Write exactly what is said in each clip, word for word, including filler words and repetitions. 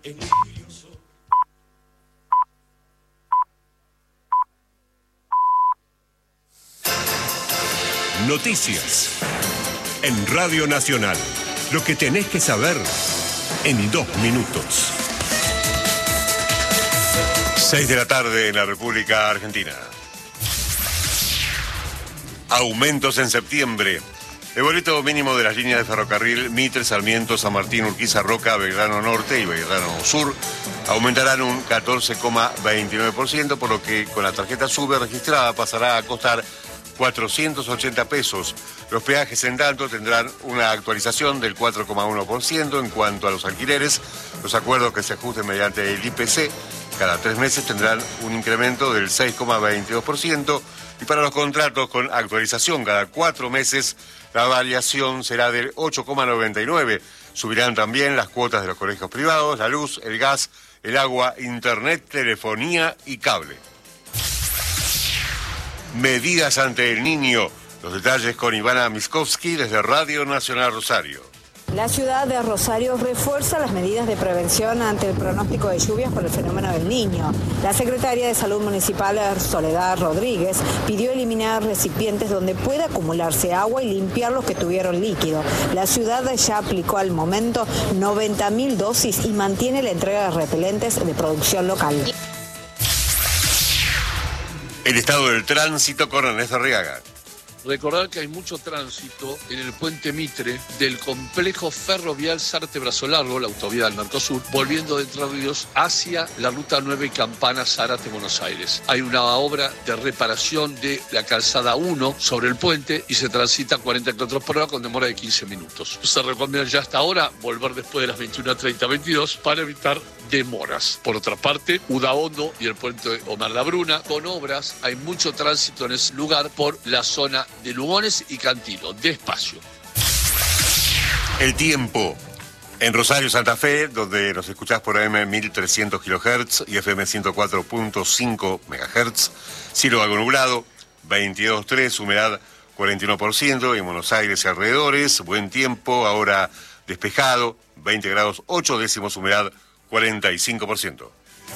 Noticias en Radio Nacional. Lo que tenés que saber en dos minutos. Seis de la tarde en la República Argentina. Aumentos en septiembre. El boleto mínimo de las líneas de ferrocarril Mitre, Sarmiento, San Martín, Urquiza, Roca, Belgrano Norte y Belgrano Sur aumentarán un catorce coma veintinueve por ciento, por lo que con la tarjeta SUBE registrada pasará a costar cuatrocientos ochenta pesos. Los peajes, en tanto, tendrán una actualización del cuatro coma uno por ciento. En cuanto a los alquileres, los acuerdos que se ajusten mediante el I P C cada tres meses tendrán un incremento del seis coma veintidós por ciento. Y para los contratos con actualización cada cuatro meses, la variación será del ocho coma noventa y nueve por ciento. Subirán también las cuotas de los colegios privados, la luz, el gas, el agua, internet, telefonía y cable. Medidas ante el niño. Los detalles con Ivana Miskovsky desde Radio Nacional Rosario. La ciudad de Rosario refuerza las medidas de prevención ante el pronóstico de lluvias por el fenómeno del Niño. La secretaria de Salud Municipal, Soledad Rodríguez, pidió eliminar recipientes donde pueda acumularse agua y limpiar los que tuvieron líquido. La ciudad ya aplicó al momento noventa mil dosis y mantiene la entrega de repelentes de producción local. El estado del tránsito con Ernesto Arriaga. Recordar que hay mucho tránsito en el puente Mitre del complejo ferrovial Zárate-Brazo Largo, la autovía del Mercosur, volviendo de Entre Ríos hacia la ruta nueve Campana-Zárate-Buenos Aires. Hay una obra de reparación de la calzada uno sobre el puente y se transita a cuarenta kilómetros por hora con demora de quince minutos. Se recomienda ya hasta ahora volver después de las veintiuna treinta veintidós para evitar demoras. Por otra parte, Udaondo y el puente Omar Labruna, con obras, hay mucho tránsito en ese lugar por la zona de Lugones y Cantilo, despacio. El tiempo. En Rosario, Santa Fe, donde nos escuchás por A M mil trescientos kilohertz y F M ciento cuatro punto cinco megahertz, cielo algo nublado, veintidós coma tres, humedad cuarenta y uno por ciento, en Buenos Aires y alrededores, buen tiempo, ahora despejado, veinte grados ocho décimos, humedad cuarenta y cinco por ciento.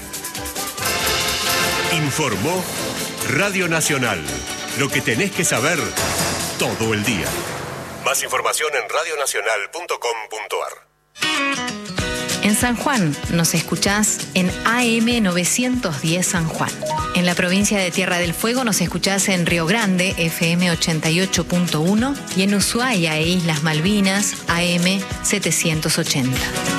Informó Radio Nacional. Lo que tenés que saber todo el día. Más información en radio nacional punto com punto a r. En San Juan nos escuchás en A M novecientos diez San Juan. En la provincia de Tierra del Fuego nos escuchás en Río Grande, F M ochenta y ocho punto uno, y en Ushuaia e Islas Malvinas, A M setecientos ochenta.